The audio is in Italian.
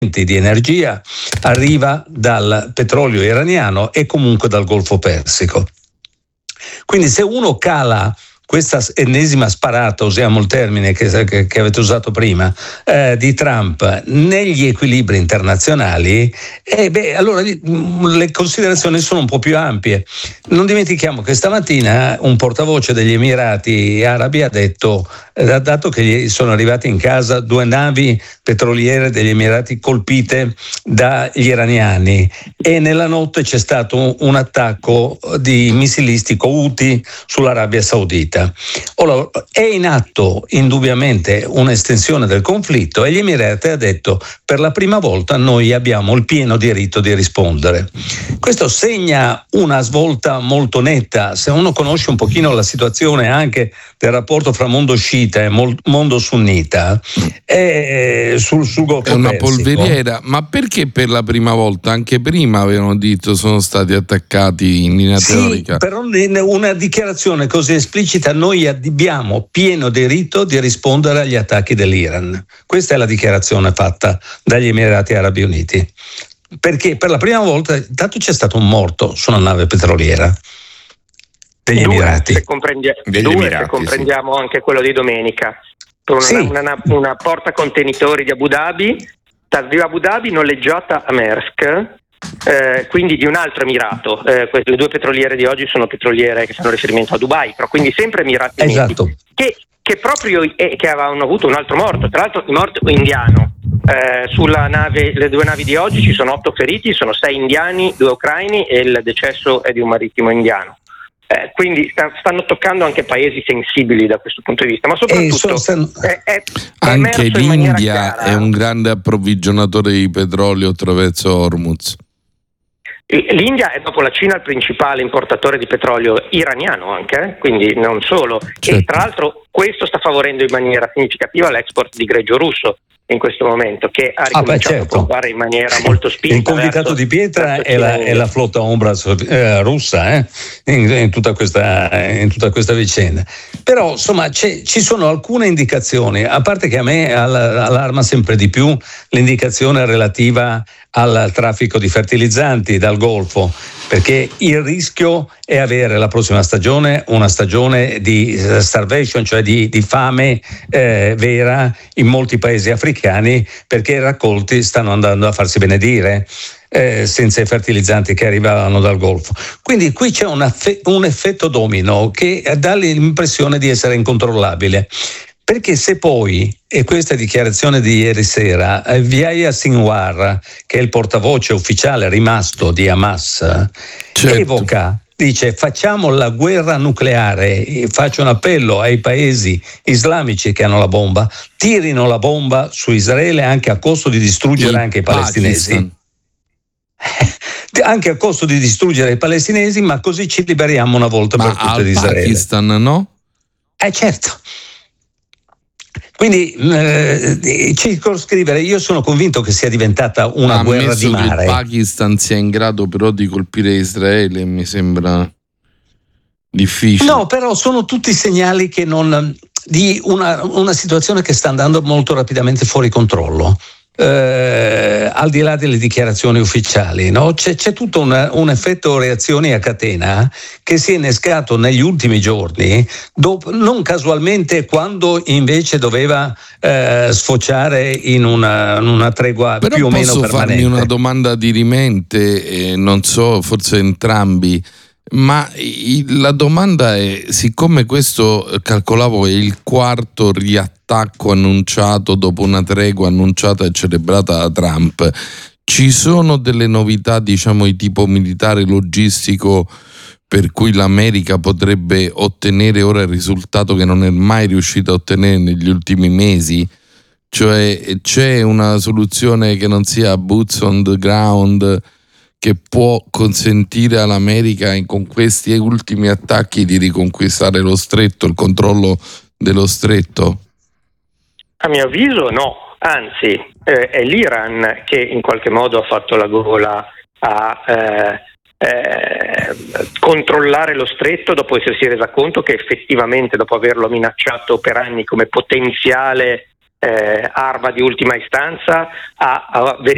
di energia arriva dal petrolio iraniano e comunque dal Golfo Persico. Quindi se uno cala questa ennesima sparata, usiamo il termine che avete usato prima, di Trump negli equilibri internazionali, allora le considerazioni sono un po' più ampie. Non dimentichiamo che stamattina un portavoce degli Emirati Arabi ha detto, dato che gli sono arrivate in casa 2 navi petroliere degli Emirati colpite dagli iraniani e nella notte c'è stato un attacco di missilistico Houthi sull'Arabia Saudita. Ora, è in atto indubbiamente un'estensione del conflitto e gli Emirati ha detto: per la prima volta noi abbiamo il pieno diritto di rispondere. Questo segna una svolta molto netta. Se uno conosce un pochino la situazione anche del rapporto fra mondo sciita e mondo sunnita, sul Golfo Persico. È una polveriera. Ma perché per la prima volta? Anche prima avevano detto sono stati attaccati in linea teorica. Però una dichiarazione così esplicita: noi abbiamo pieno diritto di rispondere agli attacchi dell'Iran. Questa è la dichiarazione fatta dagli Emirati Arabi Uniti. Perché per la prima volta, tanto c'è stato un morto su una nave petroliera degli Emirati. Se comprendiamo anche quello di domenica. Una porta contenitori di Abu Dhabi, arriva Abu Dhabi noleggiata a Maersk, quindi di un altro Emirato. Le 2 petroliere di oggi sono petroliere che fanno riferimento a Dubai, però quindi sempre Emirati Uniti. Esatto. Che proprio che avevano avuto un altro morto, tra l'altro il morto indiano. Sulla nave, le 2 navi di oggi ci sono 8 feriti, sono 6 indiani, 2 ucraini e il decesso è di un marittimo indiano. Quindi stanno toccando anche paesi sensibili da questo punto di vista, ma soprattutto è anche l'India è un grande approvvigionatore di petrolio attraverso Hormuz. L'India è dopo la Cina il principale importatore di petrolio iraniano anche, quindi non solo. Certo. E tra l'altro questo sta favorendo in maniera significativa l'export di greggio russo in questo momto, che ha ricominciato a pompare in maniera molto spinta. Il convitato di pietra è la flotta ombra russa in tutta questa vicenda. Però insomma ci sono alcune indicazioni, a parte che a me allarma sempre di più l'indicazione relativa al traffico di fertilizzanti dal Golfo, perché il rischio è avere la prossima stagione una stagione di starvation, cioè di fame vera in molti paesi africani, perché i raccolti stanno andando a farsi benedire senza i fertilizzanti che arrivavano dal Golfo. Quindi qui c'è un effetto domino che dà l'impressione di essere incontrollabile. Perché se poi, e questa dichiarazione di ieri sera, Yahya Sinwar, che è il portavoce ufficiale rimasto di Hamas, certo, dice facciamo la guerra nucleare, faccio un appello ai paesi islamici che hanno la bomba, tirino la bomba su Israele anche a costo di distruggere anche i palestinesi. Anche a costo di distruggere i palestinesi, ma così ci liberiamo una volta per tutte di Israele. Pakistan no? Certo. Quindi circoscrivere, io sono convinto che sia diventata una guerra di mare. Che il Pakistan sia in grado però di colpire Israele mi sembra difficile. No, però sono tutti segnali che di una situazione che sta andando molto rapidamente fuori controllo. Al di là delle dichiarazioni ufficiali, no? C'è tutto un effetto reazioni a catena che si è innescato negli ultimi giorni, non casualmente, quando invece doveva sfociare in una tregua però più o meno permanente. Posso farmi una domanda dirimente, non so, forse entrambi, ma la domanda è: siccome questo, calcolavo, è il 4º riattacco annunciato dopo una tregua annunciata e celebrata da Trump, ci sono delle novità, diciamo, di tipo militare, logistico, per cui l'America potrebbe ottenere ora il risultato che non è mai riuscita a ottenere negli ultimi mesi? Cioè c'è una soluzione che non sia boots on the ground che può consentire all'America con questi ultimi attacchi di riconquistare lo stretto, il controllo dello stretto? A mio avviso no, anzi è l'Iran che in qualche modo ha fatto la gola a controllare lo stretto dopo essersi resa conto che effettivamente, dopo averlo minacciato per anni come potenziale arma di ultima istanza, ha